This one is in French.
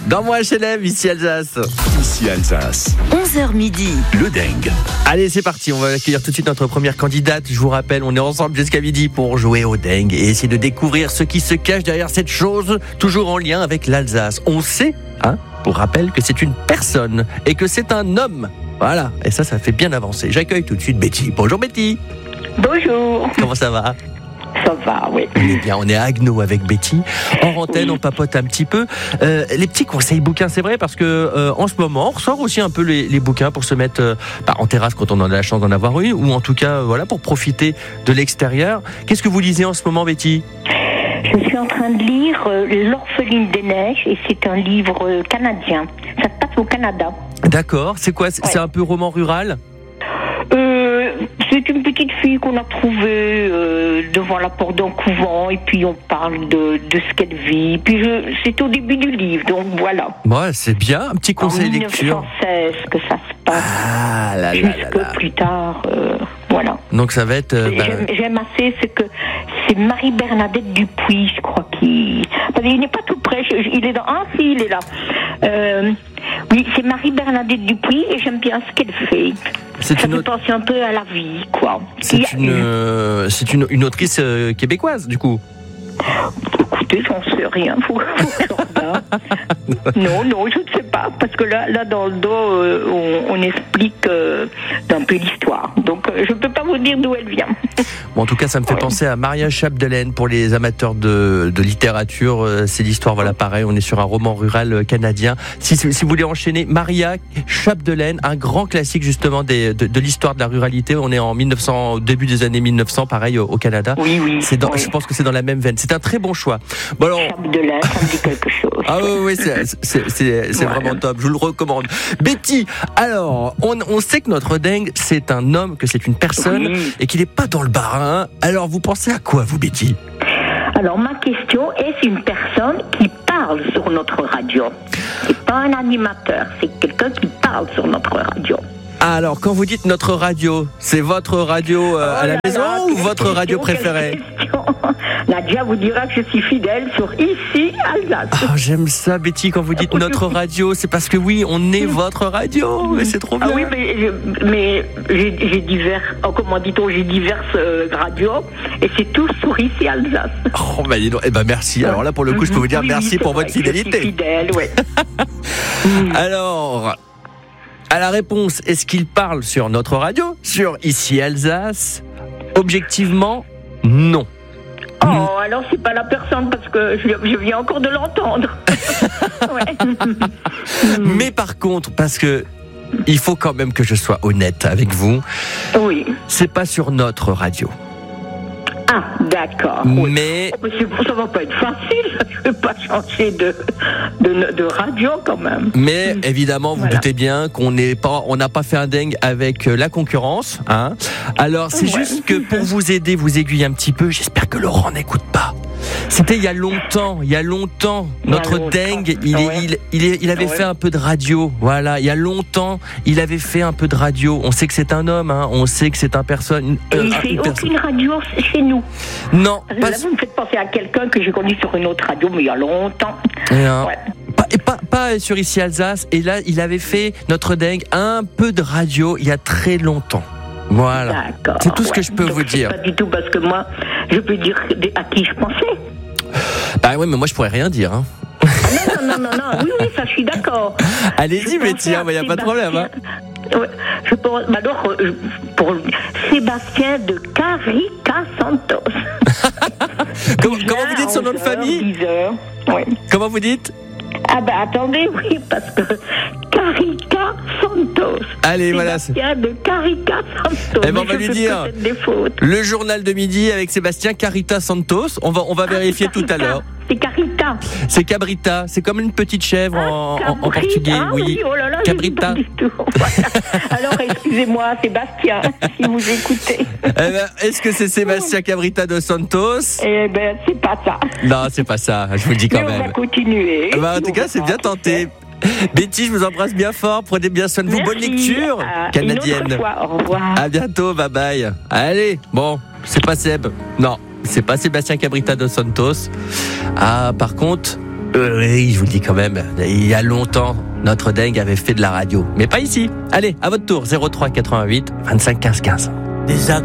Dans Moi HLM, ici Alsace. Ici Alsace. 11h midi. Le dingue. Allez, c'est parti. On va accueillir tout de suite notre première candidate. Je vous rappelle, on est ensemble jusqu'à midi pour jouer au dingue et essayer de découvrir ce qui se cache derrière cette chose, toujours en lien avec l'Alsace. On sait, pour rappel, que c'est une personne et que c'est un homme. Voilà. Et ça fait bien avancer. J'accueille tout de suite Betty. Bonjour Betty. Bonjour. Comment ça va ? Ça va, oui. On est à Agno avec Betty. En antenne, on papote un petit peu. Les petits conseils bouquins, c'est vrai, parce que en ce moment, on ressort aussi un peu les bouquins pour se mettre en terrasse quand on en a la chance d'en avoir une, ou en tout cas, pour profiter de l'extérieur. Qu'est-ce que vous lisez en ce moment, Betty ? Je suis en train de lire L'Orpheline des Neiges, et c'est un livre canadien. Ça se passe au Canada. D'accord. C'est quoi ? C'est un peu roman rural ? C'est une petite fille qu'on a trouvée devant la porte d'un couvent, et puis on parle de ce qu'elle vit. Puis c'est au début du livre, donc voilà. Ouais, c'est bien, un petit conseil en lecture. En 1916 que ça se passe. Jusque plus tard, voilà. Donc ça va être... J'aime assez, c'est Marie-Bernadette Dupuis, je crois, il n'est pas tout près, il est dans... Ah si, il est là. Oui, c'est Marie-Bernadette Dupuis, et j'aime bien ce qu'elle fait. Ça me pense un peu à la vie, quoi. C'est une autrice québécoise, du coup. Écoutez, j'en sais rien. Non, je ne sais pas, parce que là dans le dos, on explique un peu l'histoire. Donc, je ne peux pas vous dire d'où elle vient. Bon, en tout cas, ça me fait penser à Maria Chapdelaine pour les amateurs de littérature. C'est l'histoire, pareil, on est sur un roman rural canadien. Si vous voulez enchaîner, Maria Chapdelaine, un grand classique justement de l'histoire de la ruralité. On est en 1900, au début des années 1900, pareil, au Canada. Oui. Je pense que c'est dans la même veine. C'est un très bon choix. Bon, alors... Chapdelaine, ça me dit quelque chose. Ah oui, c'est vraiment top. Je vous le recommande. Betty, alors, on sait que notre dingue, c'est un homme, que c'est une personne, et qu'il n'est pas dans le barin. Alors, vous pensez à quoi, vous, Betty ? Alors, ma question, est-ce une personne qui parle sur notre radio ? C'est pas un animateur, c'est quelqu'un qui parle sur notre radio. Alors, quand vous dites notre radio, c'est votre radio à la maison ou votre radio préférée ? Nadia vous dira que je suis fidèle sur Ici Alsace. Oh, j'aime ça, Betty, quand vous dites notre radio. C'est parce que oui, on est votre radio. Et c'est trop bien. Ah oui, mais j'ai j'ai diverses radios, et c'est tout sur Ici Alsace. Oh, dis donc. Merci. Alors là, pour le coup, je peux vous dire merci pour votre fidélité. Je suis fidèle, oui. Alors... à la réponse, est-ce qu'il parle sur notre radio, sur Ici Alsace ? Objectivement, non. Oh, alors c'est pas la personne, parce que je viens encore de l'entendre. Mais par contre, parce que il faut quand même que je sois honnête avec vous. Oui. C'est pas sur notre radio. Ah, d'accord. Mais ça va pas être facile. Je vais pas changer de radio quand même. Mais évidemment, vous doutez bien qu'on n'a pas fait un dingue avec la concurrence, Alors c'est juste que pour vous aider, vous aiguiller un petit peu. J'espère que Laurent n'écoute pas. C'était il y a longtemps. Notre dingue, il avait fait un peu de radio. Voilà, il y a longtemps, il avait fait un peu de radio. On sait que c'est un homme, on sait que c'est un personne. Et il fait aucune radio chez nous. Non. Là, vous me faites penser à quelqu'un que j'ai connu sur une autre radio, mais il y a longtemps. Non. Ouais. Pas sur Ici Alsace. Et là, il avait fait notre dingue un peu de radio il y a très longtemps. Voilà. D'accord. C'est tout ce que je peux vous dire. Pas du tout, parce que moi, je peux dire à qui je pensais. Oui, mais moi je pourrais rien dire. Non. Oui, ça je suis d'accord. Allez-y, Betty, il n'y a pas de problème. Ouais. Pour Sébastien de Carica Santos. Comment vous dites son nom de famille ? 10h. Ouais. Comment vous dites ? Attendez, oui, parce que Carica Santos. Allez, Sébastien de Carica Santos. On va lui dire le journal de midi avec Sébastien Carita Santos. On va vérifier tout à l'heure. C'est Carita. C'est Cabrita. C'est comme une petite chèvre en portugais. Oui, oh là là, Cabrita. Pas du tout. Voilà. Alors, excusez-moi, Sébastien, si vous écoutez. Est-ce que c'est Sébastien Cabrita de Santos ? C'est pas ça. Non, c'est pas ça. Je vous le dis quand même. On va continuer. En tout cas, c'est bien tenté. Betty, je vous embrasse bien fort. Prenez bien soin de vous. Bonne lecture canadienne. Une autre fois. Au revoir. À bientôt. Bye bye. Allez, bon, c'est pas Seb. Non, c'est pas Sébastien Cabrita de Santos. Par contre, Oui, je vous le dis quand même, il y a longtemps, notre dingue avait fait de la radio. Mais pas ici. Allez, à votre tour, 03 88 25 15 15.